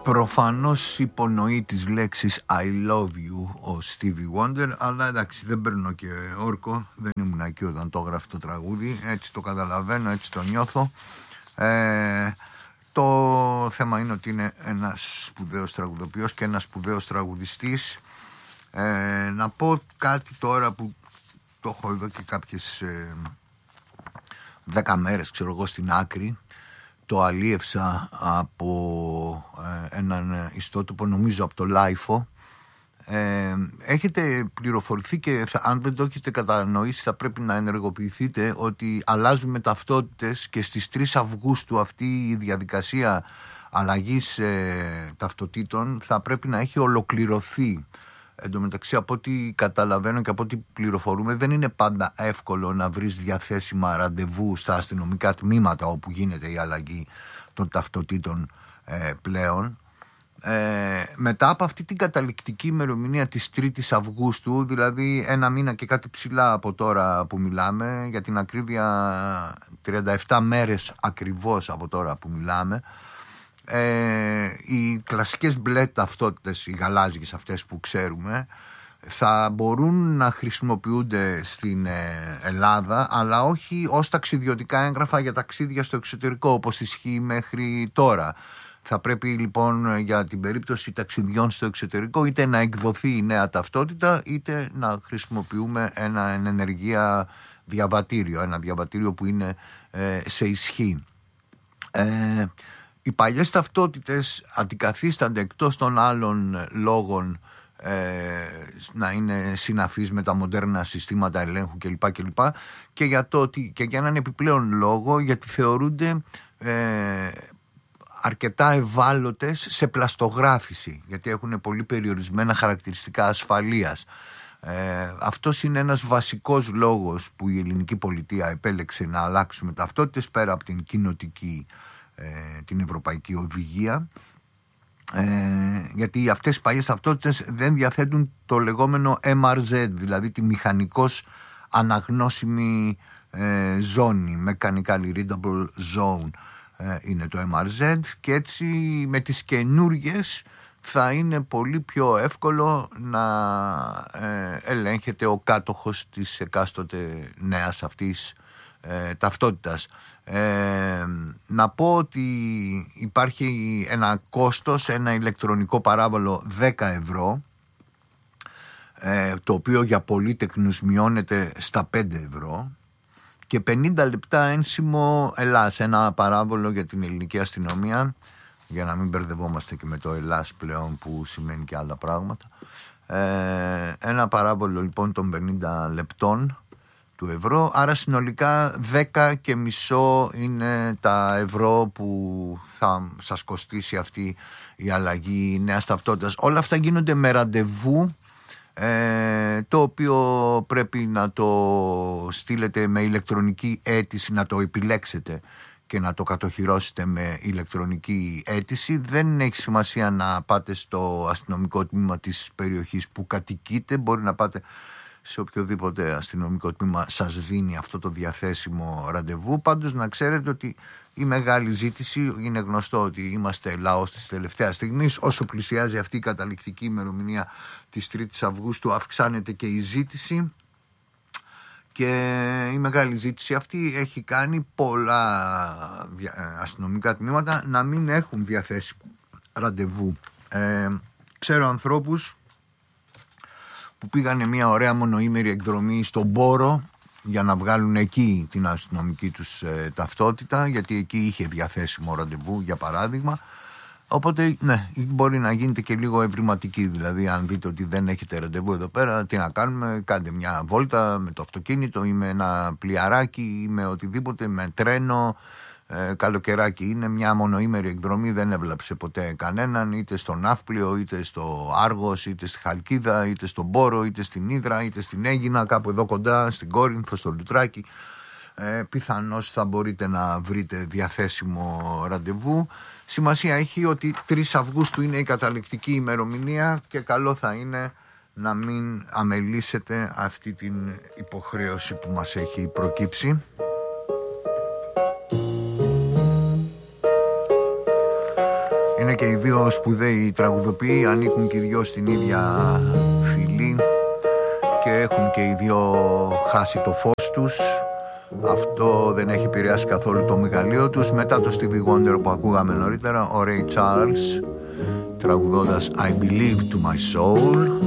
Προφανώς υπονοεί τις λέξεις I love you ο Stevie Wonder, αλλά εντάξει, δεν παίρνω και όρκο, δεν ήμουν εκεί όταν το έγραφε το τραγούδι, έτσι το καταλαβαίνω, έτσι το νιώθω. Το θέμα είναι ότι είναι ένας σπουδαίος τραγουδοποιός και ένας σπουδαίος τραγουδιστής. Να πω κάτι τώρα που το έχω εδώ και κάποιες 10 μέρες, ξέρω εγώ, στην άκρη. Το αλίευσα από έναν ιστότοπο, νομίζω από το Λάιφο. Έχετε πληροφορηθεί και αν δεν το έχετε κατανοήσει θα πρέπει να ενεργοποιηθείτε ότι αλλάζουμε ταυτότητες και στις 3 Αυγούστου αυτή η διαδικασία αλλαγής ταυτοτήτων θα πρέπει να έχει ολοκληρωθεί. Εν τω μεταξύ, από ό,τι καταλαβαίνω και από ό,τι πληροφορούμε, δεν είναι πάντα εύκολο να βρεις διαθέσιμα ραντεβού στα αστυνομικά τμήματα όπου γίνεται η αλλαγή των ταυτοτήτων πλέον. Μετά από αυτή την καταληκτική ημερομηνία της 3ης Αυγούστου, δηλαδή ένα μήνα και κάτι ψηλά από τώρα που μιλάμε, για την ακρίβεια 37 μέρες ακριβώς από τώρα που μιλάμε, οι κλασικές μπλε ταυτότητες, οι γαλάζιες αυτές που ξέρουμε, θα μπορούν να χρησιμοποιούνται στην Ελλάδα, αλλά όχι ως ταξιδιωτικά έγγραφα για ταξίδια στο εξωτερικό όπως ισχύει μέχρι τώρα. Θα πρέπει λοιπόν για την περίπτωση ταξιδιών στο εξωτερικό είτε να εκδοθεί η νέα ταυτότητα είτε να χρησιμοποιούμε ένα εν ενεργεία διαβατήριο, ένα διαβατήριο που είναι σε ισχύ. Οι παλιές ταυτότητες αντικαθίστανται εκτός των άλλων λόγων να είναι συναφείς με τα μοντέρνα συστήματα ελέγχου κλπ. Και για έναν επιπλέον λόγο, γιατί θεωρούνται αρκετά ευάλωτες σε πλαστογράφηση, γιατί έχουν πολύ περιορισμένα χαρακτηριστικά ασφαλείας. Αυτός είναι ένας βασικός λόγος που η ελληνική πολιτεία επέλεξε να αλλάξουμε ταυτότητες πέρα από την κοινοτική, την ευρωπαϊκή οδηγία, γιατί αυτές οι παλιές ταυτότητες δεν διαθέτουν το λεγόμενο MRZ, δηλαδή τη μηχανικώς αναγνώσιμη ζώνη, mechanically readable zone είναι το MRZ, και έτσι με τις καινούργιες θα είναι πολύ πιο εύκολο να ελέγχεται ο κάτοχος της εκάστοτε νέας αυτής ταυτότητας. Να πω ότι υπάρχει ένα κόστος, ένα ηλεκτρονικό παράβολο 10 ευρώ, το οποίο για πολύτεκνους μειώνεται στα 5 ευρώ, και 50 λεπτά ένσημο Ελλάς, ένα παράβολο για την ελληνική αστυνομία, για να μην μπερδευόμαστε και με το Ελλάς πλέον που σημαίνει και άλλα πράγματα. Ένα παράβολο λοιπόν των 50 λεπτών του ευρώ, άρα συνολικά 10,5 είναι τα ευρώ που θα σας κοστίσει αυτή η αλλαγή νέας ταυτότητας. Όλα αυτά γίνονται με ραντεβού, το οποίο πρέπει να το στείλετε με ηλεκτρονική αίτηση, να το επιλέξετε και να το κατοχυρώσετε με ηλεκτρονική αίτηση. Δεν έχει σημασία να πάτε στο αστυνομικό τμήμα της περιοχής που κατοικείτε, μπορεί να πάτε σε οποιοδήποτε αστυνομικό τμήμα σας δίνει αυτό το διαθέσιμο ραντεβού. Πάντως να ξέρετε ότι η μεγάλη ζήτηση, είναι γνωστό ότι είμαστε λαός της τελευταίας στιγμής, όσο πλησιάζει αυτή η καταληκτική ημερομηνία της 3ης Αυγούστου αυξάνεται και η ζήτηση, και η μεγάλη ζήτηση αυτή έχει κάνει πολλά αστυνομικά τμήματα να μην έχουν διαθέσιμο ραντεβού. Ξέρω ανθρώπους που πήγανε μια ωραία μονοήμερη εκδρομή στον Πόρο για να βγάλουν εκεί την αστυνομική τους ταυτότητα, γιατί εκεί είχε διαθέσιμο ραντεβού, για παράδειγμα. Οπότε ναι, μπορεί να γίνετε και λίγο ευρηματικοί, δηλαδή αν δείτε ότι δεν έχετε ραντεβού εδώ πέρα, τι να κάνουμε, κάντε μια βόλτα με το αυτοκίνητο ή με ένα πλοιαράκι ή με οτιδήποτε, με τρένο. Καλοκαιράκι είναι, μια μονοήμερη εκδρομή δεν έβλαψε ποτέ κανέναν, είτε στο Ναύπλιο, είτε στο Άργος, είτε στη Χαλκίδα, είτε στον Πόρο, είτε στην Ύδρα, είτε στην Αίγινα, κάπου εδώ κοντά, στην Κόρινθο, στο Λουτράκι. Πιθανώς θα μπορείτε να βρείτε διαθέσιμο ραντεβού. Σημασία έχει ότι 3 Αυγούστου είναι η καταληκτική ημερομηνία και καλό θα είναι να μην αμελήσετε αυτή την υποχρέωση που μας έχει προκύψει. Είναι και οι δύο σπουδαίοι τραγουδοποιοί, ανήκουν και οι δυο στην ίδια φυλή και έχουν και οι δυο χάσει το φως τους. Αυτό δεν έχει επηρεάσει καθόλου το μεγαλείο τους. Μετά το Stevie Wonder που ακούγαμε νωρίτερα, ο Ray Charles τραγουδώντας I Believe to My Soul.